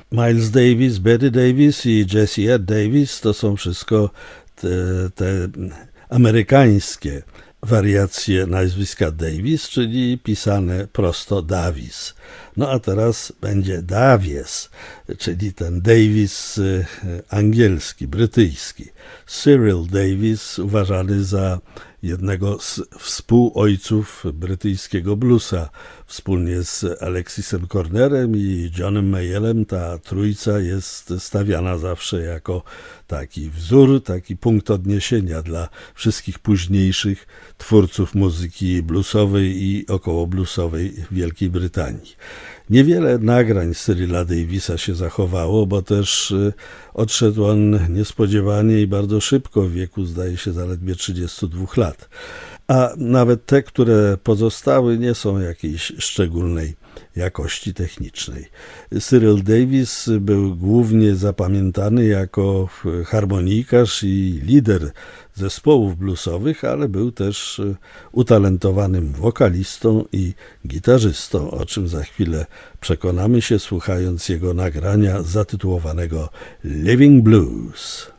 Miles Davis, Betty Davis i Jessie Ed Davis to są wszystko te amerykańskie wariacje nazwiska Davis, czyli pisane prosto Davis. No a teraz będzie Davies, czyli ten Davis angielski, brytyjski. Cyril Davis, uważany za jednego z współojców brytyjskiego bluesa. Wspólnie z Alexisem Cornerem i Johnem Mayallem ta trójca jest stawiana zawsze jako taki wzór, taki punkt odniesienia dla wszystkich późniejszych twórców muzyki bluesowej i okołobluesowej w Wielkiej Brytanii. Niewiele nagrań Cyrila Davisa się zachowało, bo też odszedł on niespodziewanie i bardzo szybko, w wieku zdaje się zaledwie 32 lat. A nawet te, które pozostały, nie są jakiejś szczególnej jakości technicznej. Cyril Davis był głównie zapamiętany jako harmonikarz i lider zespołów bluesowych, ale był też utalentowanym wokalistą i gitarzystą, o czym za chwilę przekonamy się, słuchając jego nagrania zatytułowanego Living Blues.